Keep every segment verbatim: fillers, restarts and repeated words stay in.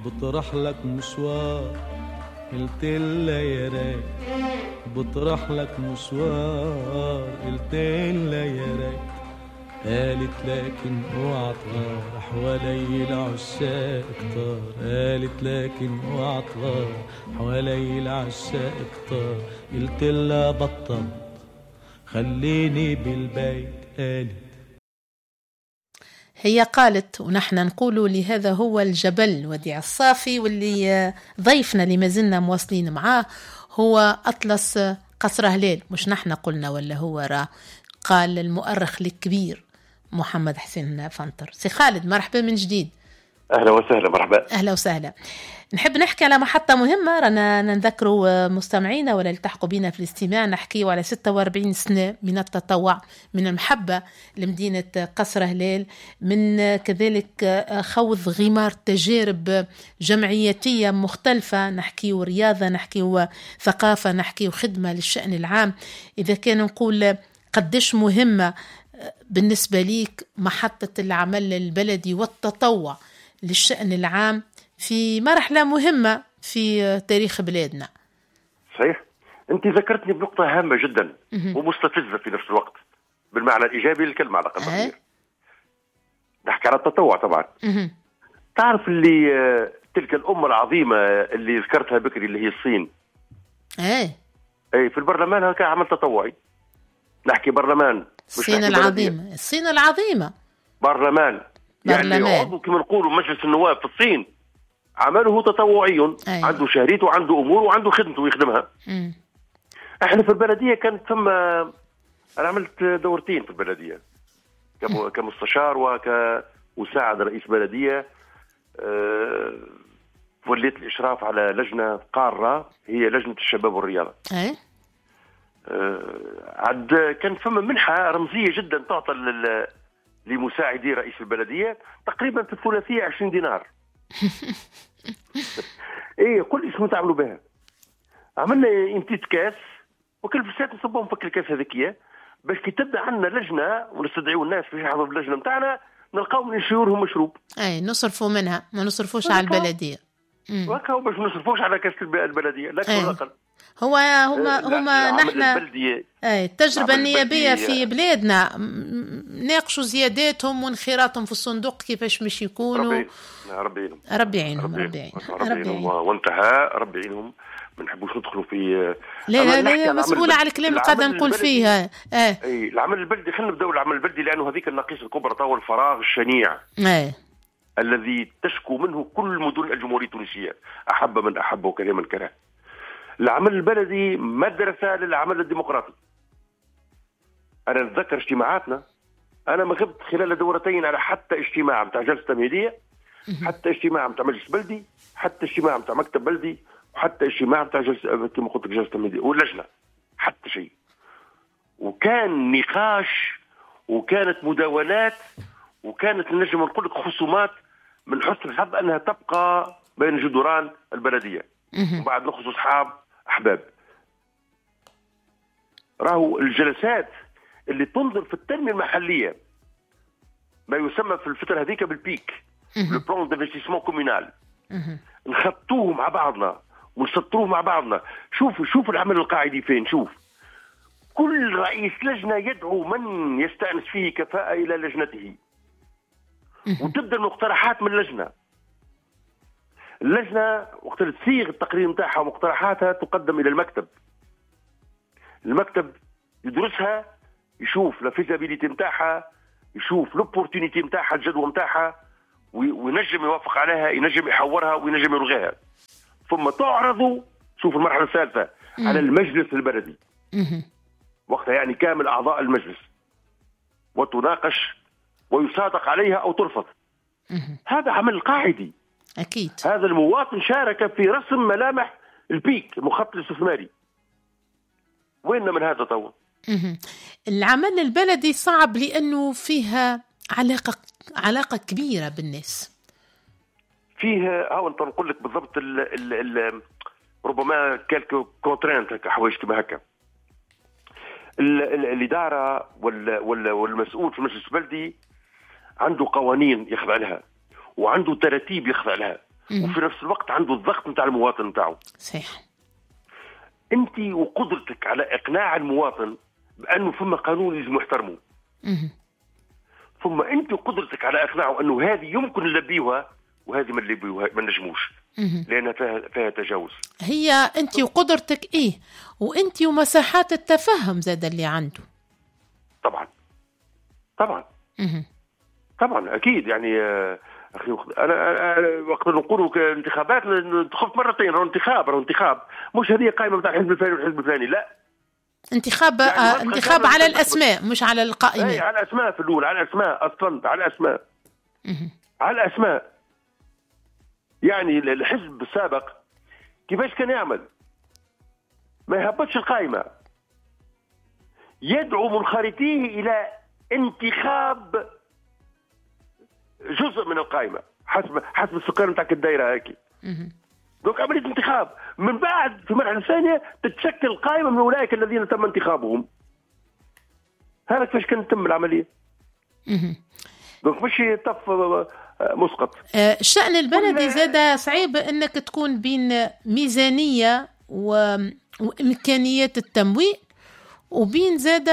بطرح لك مشوار، قلت لها يا ريت. بطرح لك مشوار، قلت لها يا ريت. قالت لكن اوعى تغار، حوالي العشاق كتار. قالت لكن اوعى تغار، حوالي العشاق كتار. قلت لها بطل خليني بالبيت. قالت هي قالت، ونحن نقول لهذا هو الجبل وديع الصافي، واللي ضيفنا اللي ما زلنا مواصلين معاه هو أطلس قصر هلال. مش نحن قلنا ولا هو راه قال المؤرخ الكبير محمد حسين فنطر. سي خالد مرحبا من جديد. أهلا وسهلا. مرحبا. أهلا وسهلا. نحب نحكي على محطة مهمة، رانا نذكروا مستمعينا ولا التحقوا بنا في الاستماع. نحكيوا على ستة وأربعين سنة من التطوع، من المحبة لمدينة قصر هلال، من كذلك خوض غمار تجارب جمعياتية مختلفة. نحكيوا رياضة، نحكيوا ثقافة، نحكيوا خدمة للشأن العام. إذا كان نقول قديش مهمة بالنسبة ليك محطة العمل البلدي والتطوع للشأن العام في مرحلة مهمة في تاريخ بلادنا. صحيح. أنت ذكرتني بنقطة هامة جدا ومستفزة في نفس الوقت بالمعنى الإيجابي للكلمة على قدر كبير. نحكي على التطوع طبعا. مه. تعرف اللي تلك الأمة العظيمة اللي ذكرتها بكري اللي هي الصين. ايه اي في البرلمان هكا عمل تطوعي. نحكي برلمان. الصين العظيمة. الصين العظيمة. برلمان. برلمان. يعني عضو كما نقولوا مجلس النواب في الصين عمله تطوعي. أيه. عنده شهريته وعنده أمور وعنده خدمته يخدمها. مم. احنا في البلدية كانت ثم أنا عملت دورتين في البلدية كمستشار وكمساعد رئيس بلدية. أه... وليت الإشراف على لجنة قارة هي لجنة الشباب والرياضة. أيه. أه... عد كان ثم منحة رمزية جدا تعطى لل... لمساعدي رئيس البلدية تقريبا في الثلاثية عشرين دينار. ايه كل اسمه تعملوا بها. عملنا امتيت كاس وكل فسات نصبهم فك الكاس هذيكية باش كي تبدا عندنا لجنة ونستدعيوا الناس باش يحضروا باللجنة متاعنا نلقاهم نشيورهم مشروب. اي نصرفوا منها ما نصرفوش على البلدية. وهكا باش ما نصرفوش على كاس البلدية لكن الأقل. هو هما هما نحن اي التجربة النيابية في بلادنا ناقشوا زياداتهم وانخراطهم في الصندوق كيفاش مش يكونوا. ربي يعينهم. ربي يعينهم. ربي يعينهم. وانتهى ربي يعينهم. ما نحبوش ندخلوا في لا لا لا مسؤولة على الكلام اللي قاعدة نقول فيها. اه اي العمل البلدي خلينا نبداو العمل البلدي لانه هذيك النقيصة الكبرى طاو الفراغ الشنيع. ايه الذي تشكو منه كل مدن الجمهورية التونسية أحب من أحب وكره من كره. العمل البلدي مدرسة للعمل الديمقراطي. أنا أتذكر اجتماعاتنا أنا ما غبت خلال دورتين على حتى اجتماع متاع جلسة تمهيدية حتى اجتماع متاع مجلس بلدي حتى اجتماع متاع مكتب بلدي وحتى اجتماع متاع جلسة كما قلت لك جلسة تمهيدية واللجنة حتى شيء. وكان نقاش وكانت مداولات وكانت نجم نقول لك خصومات من حسن الحظ أنها تبقى بين جدران البلدية وبعد نخص أصحاب أحباب. راهو الجلسات اللي تنظر في التنمية المحلية ما يسمى في الفترة هذيك بالبيك البلان دانفستيسمون كومونال نخطوه مع بعضنا ونسطروه مع بعضنا. شوف شوف العمل القاعدي فين. شوف كل رئيس لجنة يدعو من يستأنس فيه كفاءة إلى لجنته وتبدأ المقترحات من اللجنة. اللجنة وقت تصيغ التقرير نتاعها ومقترحاتها تقدم إلى المكتب. المكتب يدرسها يشوف الفيزابيليتي نتاعها يشوف لوبورتونيتي نتاعها الجدوى نتاعها وينجم يوافق عليها ينجم يحورها وينجم يلغيها ثم تعرض. شوف المرحلة الثالثة على المجلس البلدي وقتها يعني كامل أعضاء المجلس وتناقش ويصادق عليها أو ترفض. هذا عمل قاعدي. أكيد. هذا المواطن شارك في رسم ملامح البيك المخطط الاستثماري. وين من هذا طول؟ العمل البلدي صعب لأنه فيها علاقة علاقة كبيرة بالناس. فيها هاو أنت نقول لك بالضبط ال ال ال ربما كالكو كونترينت هكا حوايج كما هكا. الإدارة وال وال والمسؤول في المجلس البلدي عنده قوانين يخضع لها وعنده تراتيب يخضع لها وفي نفس الوقت عنده الضغط نتاع المواطن نتاعو. صحيح. انت وقدرتك على اقناع المواطن بانه ثم قانون لازم يحترمه، ثم انت وقدرتك على اقناعه انه هذه يمكن نلبيها وهذه ما نلبيوها ما نجموش، لانها فيها, فيها تجاوز. هي انت وقدرتك ايه، وانت ومساحات التفهم زاد اللي عنده. طبعا طبعا مه. طبعا اكيد. يعني اخي انا, أنا وقت نقولوا انتخابات انتخبت مرتين، راه انتخاب راه انتخاب مش هذه قائمه بتاع الحزب الفلاني والحزب الفلاني، لا انتخاب يعني آه انتخاب على الاسماء مش على القائمه. اي على الاسماء في الاول، على الاسماء اصلا، على الاسماء مه. على الاسماء. يعني الحزب السابق كيفاش كان يعمل؟ ما يهبطش القائمه، يدعو منخرطيه الى انتخاب جزء من القائمه حسب حسب السكان نتاعك الدائره هيك. دونك عمليه انتخاب، من بعد في المرحله الثانيه تتشكل قائمه من اولئك الذين تم انتخابهم. هذا كيفاش كانت تتم العمليه. دونك مش طف مسقط. الشأن البلدي زاد صعيب انك تكون بين ميزانيه وامكانيات التمويل وبين زاد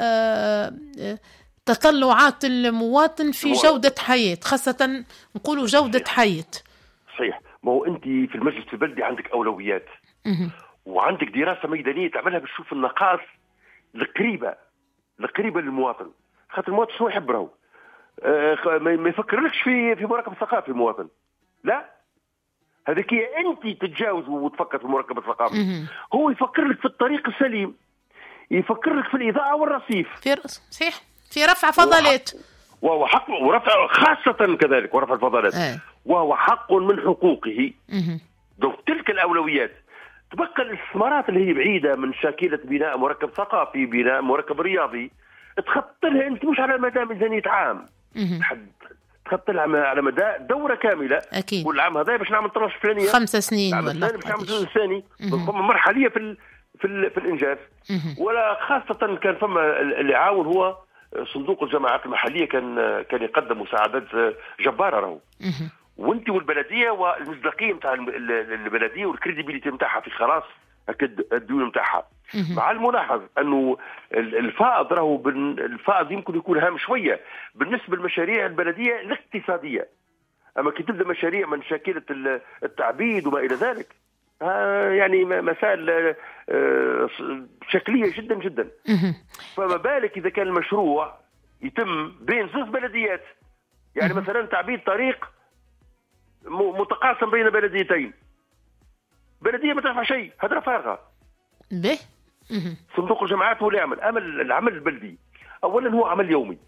تطلعات المواطن في جودة حياة، خاصة نقولوا جودة حياة. صحيح. ما هو أنت في المجلس البلدي عندك أولويات وعندك دراسة ميدانية تعملها بتشوف النقاص القريبة القريبة للمواطن، خاطر المواطن شنو يحب راهو آه ما يفكرلكش في في مركب الثقافي المواطن، لا هذيك أنت تتجاوز وتفكر في المركب الثقافي. هو يفكر لك في الطريق السليم، يفكر لك في الإضاءة والرصيف، في صحيح في رفع فضلات، وهو حق ورفع خاصة كذلك ورفع الفضلات أه. وهو حق من حقوقه. دونك تلك الأولويات. تبقى الاستثمارات اللي هي بعيدة من شاكلة بناء مركب ثقافي، بناء مركب رياضي، تخطط لها أنت مش على مدى ميزانية عام، تخطط لها على مدى دورة كاملة. أكيد. كل عام هذا باش نعمل طرش فلانية خمس سنين ولا باش نعمل سنة ثاني، مرحلية في ال في, ال في الإنجاز. ولا خاصة كان فما اللي عاون هو صندوق الجماعات المحلية، كان كان يقدم مساعدات جبارة راهو. وانت والبلدية والمصداقية نتاع البلدية والكريديبيليتي نتاعها في خلاص الديون نتاعها. مع الملاحظ انه الفائض راهو الفائض يمكن يكون هام شوية بالنسبة للمشاريع البلدية الاقتصادية، اما كي تبدا مشاريع من شاكلة التعبيد وما الى ذلك آه يعني مسائل آه شكلية جدا جدا. فما بالك إذا كان المشروع يتم بين زوج بلديات، يعني مثلا تعبيد طريق متقاسم بين بلديتين، بلدية ما تدفع شيء، هدرة فارغة. به صندوق الجماعات هو اللي يعمل. أما العمل البلدي أولا هو عمل يومي،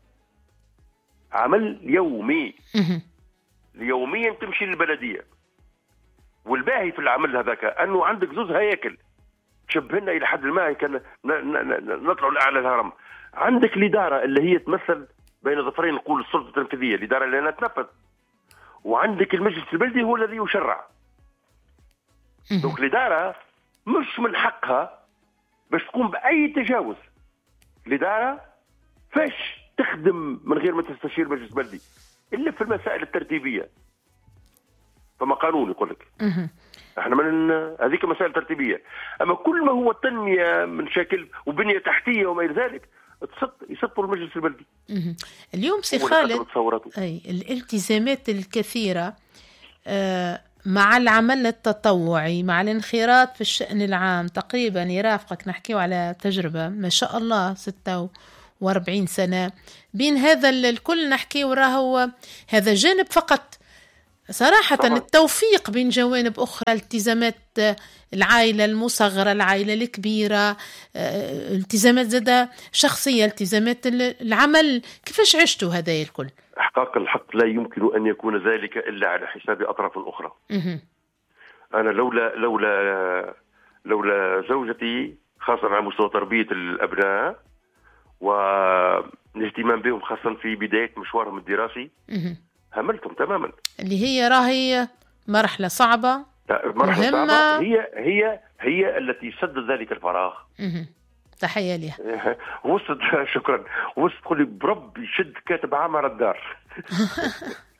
عمل يومي يوميا تمشي للبلدية. والباهي في العمل هذاك أنه عندك زوز هياكل تشبهنا إلى حد ما، كان نطلع لأعلى الهرم. عندك الإدارة اللي هي تمثل بين ظفرين، نقول السلطة التنفيذية، الإدارة اللي أنا تنفذ، وعندك المجلس البلدي هو الذي يشرع. دونك الإدارة مش من حقها باش تقوم بأي تجاوز. الإدارة فاش تخدم من غير ما تستشير مجلس بلدي إلا في المسائل الترتيبية، فما قانون يقول لك احنا من هذيك مسائل ترتيبيه. اما كل ما هو التنميه من شكل وبنيه تحتيه وما الى ذلك يسطوا المجلس البلدي. اليوم سي خالد اي الالتزامات الكثيره مع العمل التطوعي مع الانخراط في الشأن العام، تقريبا يرافقك نحكيه على تجربه ما شاء الله ستة وأربعين سنه بين هذا الكل نحكيه وراهو هذا جانب فقط. صراحة طبعا. التوفيق بين جوانب أخرى، التزامات العائلة المصغرة، العائلة الكبيرة، التزامات زادة شخصية، التزامات العمل، كيفاش عشتوا هذا الكل؟ إحقاق الحق لا يمكن أن يكون ذلك إلا على حساب أطراف أخرى. أنا لولا لولا لولا زوجتي خاصة على مستوى تربية الأبناء والاهتمام بهم خاصة في بداية مشوارهم الدراسي هملتهم تماما. اللي هي راهي مرحلة صعبة، مرحلة صعبة هي هي هي التي سدت ذلك الفراغ. تحية لها. وصلت شكرا. وصلت تقول لي برب يشد كاتب عمر الدار.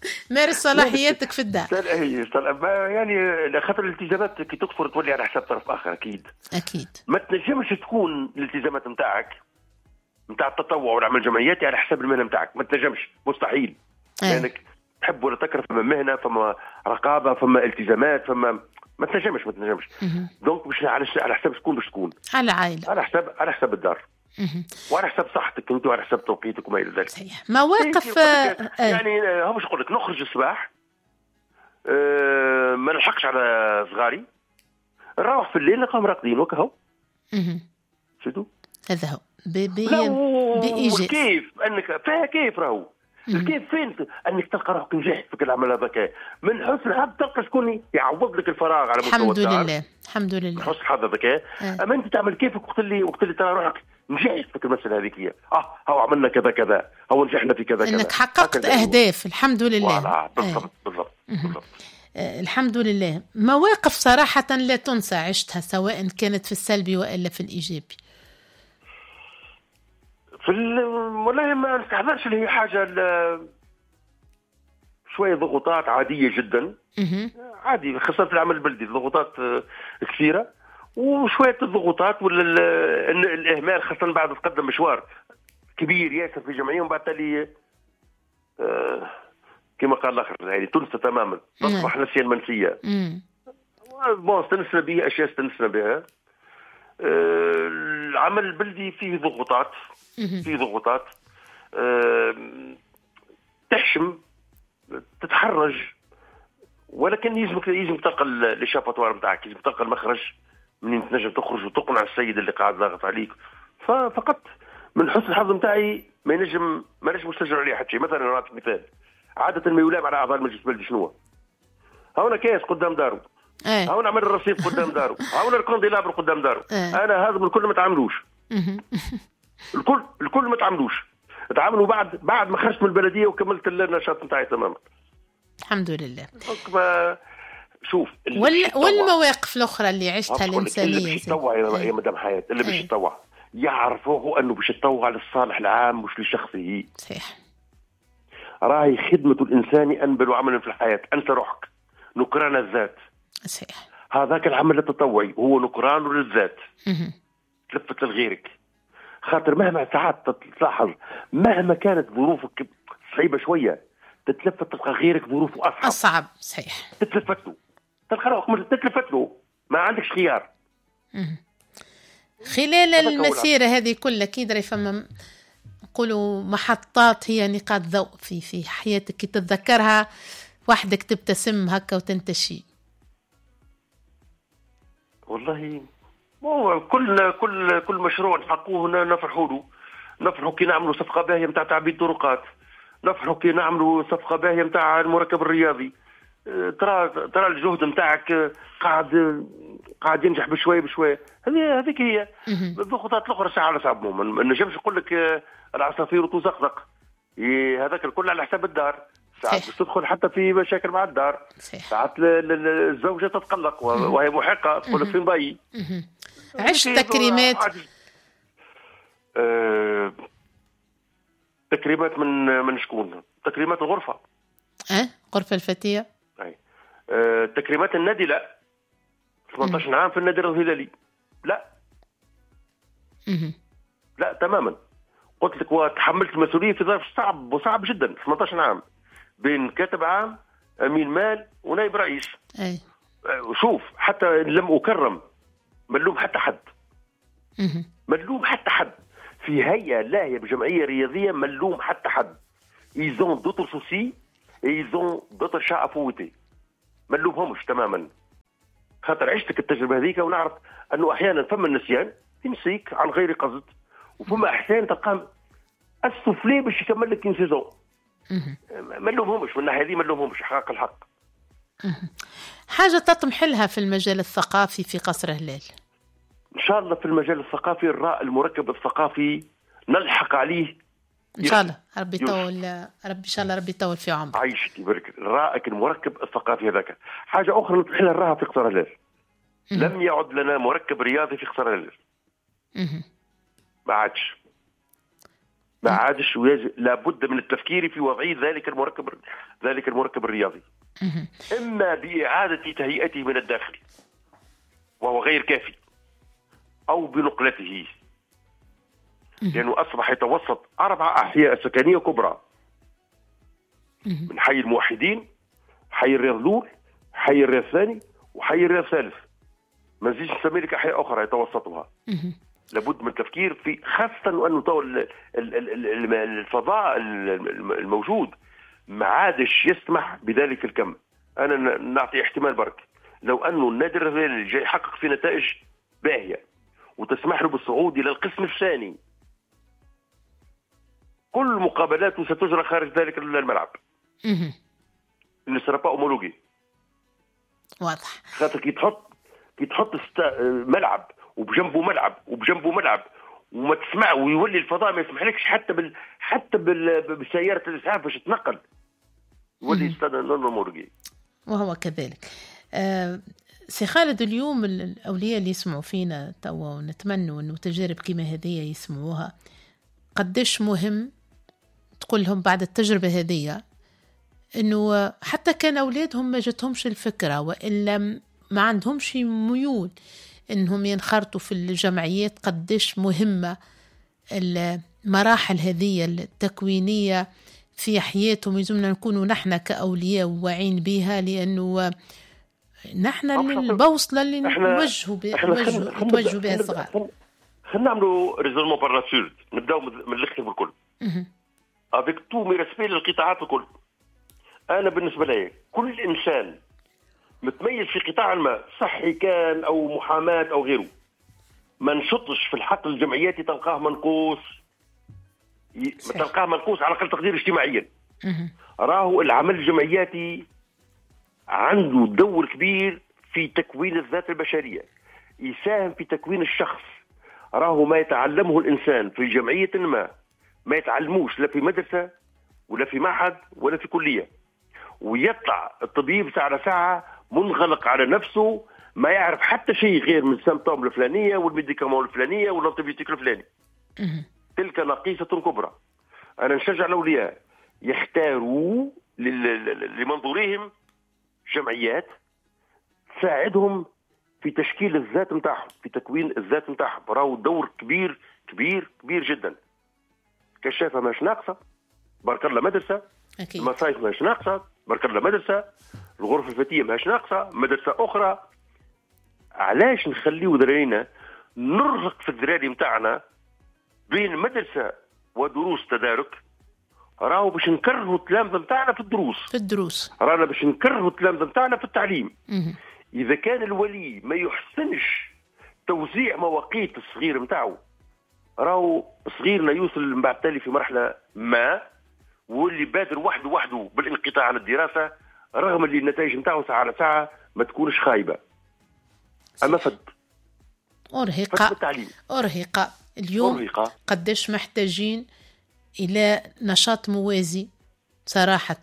مارس صلاحياتك في الدار. يعني خاطر الالتزامات كي تكثر تولي على حساب طرف اخر. اكيد اكيد ما تنجمش تكون الالتزامات نتاعك نتاع التطوع والعمل الجمعياتي على حساب المهنه نتاعك، ما تنجمش، مستحيل. لانك يعني تحب ولا تكره، فما مهنه، فما رقابه، فما التزامات، فما ما تنجمش ما تنجمش دونك مش على على حساب شكون باش تكون على عائله، على حساب على حساب الدار وعلى حساب صحتك انت وعلى حساب توقيتك وما الى ذلك. صحيح. مواقف يعني ها باش نقول لك نخرج الصباح أه ما نلحقش على صغاري، نروح في الليل نلقاهم راقدين وكهو شدو هذا هو بيجي بإيجاز. كيف انك فيها كيف راهو الكيف فين انك تلقى روحك نجحت في العمل هذاك، من حسن الحظ تلقى شكون يعوض لك الفراغ على مستوى الحمد لله الحمد لله. حسن الحظ هذاك. اما انت تعمل كيفك وقت اللي وقت اللي ترى روحك نجحت في المساله هذيك، اه هو عملنا كذا كذا، هو نجحنا في كذا كذا، انك حققت اهداف الحمد لله. بالضبط بالضبط بالضبط. آه الحمد لله. مواقف صراحه لا تنسى عشتها سواء كانت في السلبي والا في الايجابي. في والله ما نستحضرش اللي هي حاجه شويه ضغوطات عاديه جدا عادي، خاصه في العمل البلدي ضغوطات كثيره وشويه الضغوطات ولا الاهمال، خاصه بعد تقدم مشوار كبير ياسر في جمعيه ومن بعد تالي آه كما قال الاخر يعني تنسى تماما، تصبح نسيا منسيه. بون استنسنا به اشياء استنسنا بها. آه العمل البلدي فيه ضغوطات فيه ضغوطات آه تحشم تتحرج، ولكن يلزمك يلزمك تلقى الاشافاتوار نتاعك، يلزمك تلقى المخرج منين تنجم تخرج وتقنع السيد اللي قاعد ضاغط عليك. ففقط من حسن الحظ نتاعي ما ينجم ما نجم نستجر عليه حتى شيء. مثلا نعطيك مثال، عاده ما يلام على اعضاء المجلس البلدي شنو؟ هاونا كاس قدام داره، ايه. هاونا عمل الرصيف قدام داره، هاونا الكونديلابر قدام داره. ايه. انا هذا الكل ما تعملوش الكل الكل ما تعملوش تعاملوا بعد بعد ما خرجت من البلديه وكملت النشاط نتاعي تماما الحمد لله. شوف وال... والمواقف الاخرى اللي عشتها الانسانيه اللي باش يتطوع يا مدام حياه، اللي باش يتطوع يعرف هو انه باش يتطوع للصالح العام مش لشخصه. صحيح. راهي خدمه الانسان انبل عمل في الحياه، انت روحك نكران الذات. صحيح. هذاك العمل التطوعي هو نكران للذات، تلفت لغيرك. خاطر مهما ساعات تلاحظ مهما كانت ظروفك صعيبه شويه تتلفت تلقى غيرك ظروفه اصعب اصعب. صحيح. تتلفت له تلقى روحك تتلفت له ما عندكش خيار. خلال المسيره هذه كلها كي فما نقولوا محطات هي نقاط ضوء في في حياتك كي تتذكرها وحدك تبتسم هكا وتنتشي؟ والله هو كل كل كل مشروع نحقوه نفرحوا له، نفرحوا كي نعملوا صفقه باهيه نتاع تعبيد طرقات، نفرحوا كي نعملوا صفقه باهيه نتاع المركب الرياضي. ترى ترى الجهد نتاعك قاعد قاعد ينجح بشوي بشوي. هذه هذيك هي. الضغوطات الاخرى ساعه على ساعه ما نجمش نقول لك العصافير وتزقزق، هذاك الكل على حساب الدار. ساعات باش تدخل حتى في مشاكل مع الدار، ساعات الزوجه تتقلق وهي محقه تقول لك فين باي. عشت تكريمات أه... تكريمات من من شكون؟ تكريمات الغرفه اه غرفه الفتيه. اي أه... تكريمات النادي لا ثمانية عشر عام في النادي الهلالي لا مه. لا تماما. قلت لك وتحملت المسؤوليه في ظرف صعب وصعب جدا. ثمانية عشر عام بين كاتب عام امين مال ونائب رئيس. اي شوف حتى لم اكرم ملوم حتى حد مه. ملوم حتى حد في هيئه لاهيه بجمعيه رياضيه ملوم حتى حد. ايزون دوتر سوسي ايزون دوتر شاء فوتي ملومهمش تماما. خاطر عشتك التجربه هذيك ونعرف انه احيانا فما النسيان ينسيك عن غير قصد، وفما احيانا تلقى السفلي باش يكمل لك سيزون. ما نلومهمش من الناحيه هذه، ما نلومهمش حق الحق. حاجه تطمح لها في المجال الثقافي في قصر هلال؟ ان شاء الله في المجال الثقافي الراء المركب الثقافي نلحق عليه ان شاء الله. ربي يطول ربي ان شاء الله ربي يطول في عمرك. عايشك يبارك. رائك المركب الثقافي هذاك حاجه اخرى نطمح لها الراها في قصر هلال. لم يعد لنا مركب رياضي في قصر هلال. ما عادش ما عادش لابد من التفكير في وضعية ذلك المركب ذلك المركب الرياضي، إما بإعادة تهيئته من الداخل وهو غير كافي، أو بنقلته، لأنه أصبح يتوسط أربع أحياء سكنية كبرى، من حي الموحدين، حي الرياض الأول، حي الرياض الثاني، وحي الرياض الثالث. ما نزيدش نسمي لك أحياء أخرى يتوسطها. لابد من التفكير في، خاصة وأنه الفضاء الموجود ما عادش يسمح بذلك الكم. أنا نعطي احتمال برك، لو أنه النادي الرياضي جاي يحقق في نتائج باهية وتسمح له بالصعود إلى القسم الثاني، كل مقابلاته ستجرى خارج ذلك الملعب. إنه سربا أومولوجي واضح. خاطر كي تحط كي تحط ملعب وبجنبه ملعب وبجنبه ملعب وما تسمع، ويولي الفضاء ما يسمحلكش حتى بال حتى بال... بسيارة الإسعاف باش تنقل، يولي استاد أومولوجي. وهو كذلك. آه سي خالد، اليوم الأولياء اللي يسمعوا فينا توا ونتمنوا أنه تجارب كما هذه يسمعوها، قديش مهم تقول لهم بعد التجربة هذه أنه حتى كان أولادهم ما جتهمش الفكرة وإلا ما عندهمش ميول أنهم ينخرطوا في الجمعيات، قديش مهمة المراحل هذه التكوينية في حياتهم. يلزمنا نكونوا نحن كأولياء واعين بها، لأنه نحن البوصلة اللي نوجهوا بها بها الصغار. خلينا نعملوا ريزولمون بار لا سورد، نبداو من الاخر بالكل افيك تو مي ريسبي للقطاعات الكل. انا بالنسبه لي كل انسان متميز في قطاع ما، صحي كان او محاماه او غيره، ما نشطش في الحق الجمعياتي تلقاه منقوص، تلقاه منقوص على اقل تقدير اجتماعيا. راهو العمل الجمعياتي عنده دور كبير في تكوين الذات البشريه، يساهم في تكوين الشخص. راهو ما يتعلمه الإنسان في جمعية ما ما يتعلموش لا في مدرسة ولا في معهد ولا في كلية، ويطلع الطبيب ساعة ساعة منغلق على نفسه، ما يعرف حتى شيء غير من السيمبتوم الفلانية والميديكامون الفلانية والانتيبيوتيك الفلاني. تلك نقيصة كبرى. أنا نشجع الأولياء يختاروا لمنظورهم جمعيات تساعدهم في تشكيل الذات نتاعهم، في تكوين الذات نتاعهم. راهو دور كبير كبير كبير جدا. كشافه ماش ناقصه، بارك الله مدرسه. أكيد. المصايف ماش ناقصه، بارك الله مدرسه. الغرفه الفتيه ماش ناقصه، مدرسه اخرى. علاش نخليو ذرارينا نرهق في الذراري نتاعنا بين مدرسه ودروس تدارك؟ راهو باش نكرهوا التلامذه نتاعنا في الدروس في الدروس رانا باش نكرهوا التلامذه نتاعنا في التعليم. م- إذا كان الولي ما يحسنش توزيع مواقيت الصغير متاعه، راهو صغيرنا يوصل من بعد تالي في مرحلة ما واللي بادر وحده وحده بالانقطاع عن الدراسة، رغم اللي النتائج متاعه ساعة على ساعة ما تكونش خايبة. أما فد أرهق التعليم، أرهق اليوم أرهق. قديش محتاجين إلى نشاط موازي صراحة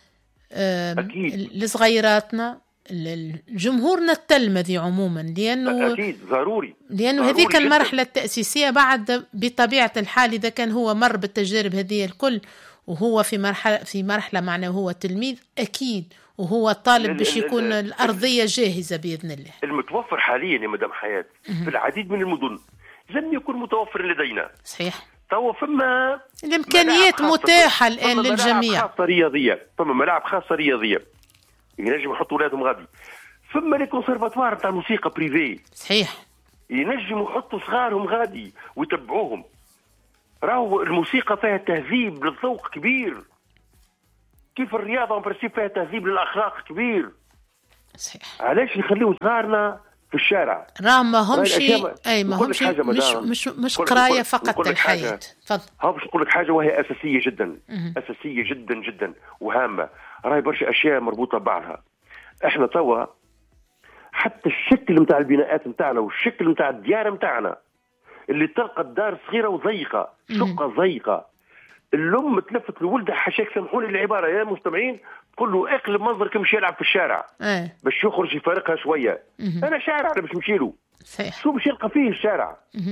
لصغيراتنا، جمهورنا التلمذي عموما، لأنه أكيد ضروري لأنه هذيك المرحلة التأسيسية بعد بطبيعة الحال إذا كان هو مر بالتجارب هذه الكل وهو في مرحلة في مرحلة معناه هو تلميذ أكيد وهو طالب باش يكون الأرضية جاهزة بإذن الله. المتوفر حاليا يا مدام حياة في العديد من المدن لم يكن متوفر لدينا. صحيح. تو فما الإمكانيات متاحة الآن للجميع. خاصة رياضية، فما ملاعب خاصة رياضية ينجم يحطوا اولادهم غادي. فما لي كونسيرفاتوار تاع موسيقى بريفي. صحيح. ينجموا يحطوا صغارهم غادي ويتبعوهم. راهو الموسيقى فيها تهذيب للذوق كبير، كيف الرياضه برسيب فيها تهذيب للاخلاق كبير. صحيح. علاش يخليوا صغارنا في الشارع؟ راه ما همش اي ما همش مش مش مش قرايه فقط الحياه. تفضل. ها باش نقول لك حاجه وهي اساسيه جدا، م- اساسيه جدا جدا وهامه. راهي برشا اشياء مربوطه ببعضها. احنا توا حتى الشكل نتاع البناءات نتاعنا والشكل نتاع الديار نتاعنا اللي تلقى الدار صغيره وضيقه، شقه ضيقه، الام تلفت لولدها حاشاك سامحوني العباره يا مستمعين، تقول له اقلب منظرك مشي يلعب في الشارع أه. باش يخرج يفارقها شويه. مه. انا شارع انا باش نمشي له. صحيح. شو باش يلقى فيه الشارع؟ مه.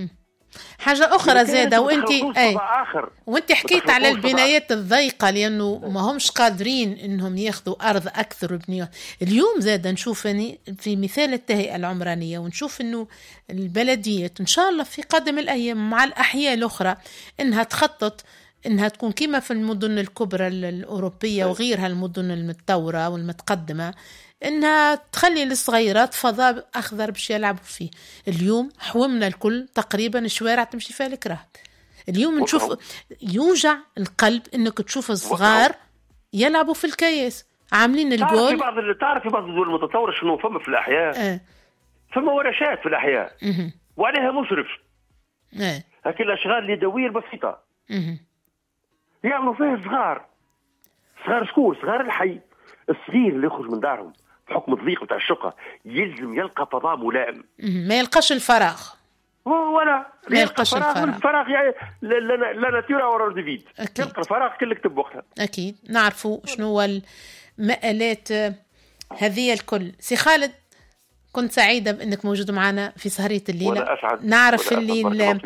حاجة أخرى زادة، وأنت أي آخر. وأنت حكيت على البنايات الضيقة لأنه ما همش قادرين إنهم ياخذوا أرض أكثر ويبنيوها. اليوم زادة نشوف أني في مثال التهيئة العمرانية، ونشوف إنه البلديات إن شاء الله في قادم الأيام مع الأحياء الأخرى إنها تخطط إنها تكون كما في المدن الكبرى الأوروبية وغيرها المدن المتطورة والمتقدمة، إنها تخلي الصغيرات فضاء أخضر باش يلعبوا فيه. اليوم حومنا الكل تقريبا الشوارع تمشي فيها الكراه. اليوم نشوف يوجع القلب إنك تشوف الصغار يلعبوا في الكياس عاملين الجول. تعرف بعض تعرف بعض الدول المتطورة شنو فما في الأحياء؟ آه. فما ورشات في الأحياء م- وعليها مشرف. آه. هكذا الأشغال اليدوية البسيطة م- يعملوا فيها صغار صغار شكون؟ صغار الحي. الصغير اللي يخرج من دارهم بحكم الضيق بتاع الشقة يلزم يلقى فضاء ملائم، ما يلقاش الفراغ ولا ما يلقاش الفراغ. الفراغ يعني لا ناتيرا ولا ديفيد، يلقى الفراغ كل كتب وقتها. أكيد نعرفوا شنو هو المآلات هذه الكل. سي خالد كنت سعيدة بأنك موجود معنا في سهرية الليلة. نعرف اللي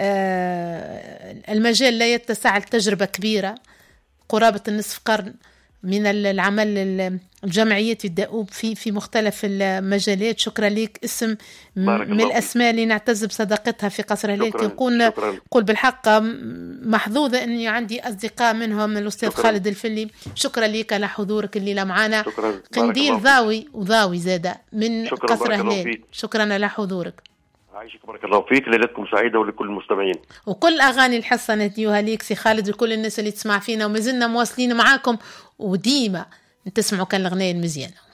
المجال لا يتسع لتجربة كبيرة قرابة النصف قرن من العمل الجمعيات الدؤوب في في مختلف المجالات. شكرا لك. اسم من الأسماء اللي نعتز بصداقتها في قصر هلال. نكون نقول بالحق محظوظة أني عندي أصدقاء منهم الأستاذ شكرا. خالد الفلي. شكرا لك على حضورك الليلة معنا. قنديل ضاوي وضاوي زادة من قصر هلال. شكرا على حضورك. عايشك بارك الله فيك. ليلتكم سعيدة ولكل المستمعين. وكل أغاني الحصة نديوها ليك سي خالد وكل الناس اللي تسمع فينا، وما زلنا مواصلين معاكم وديما تسمعوا كان الأغنية المزيانة.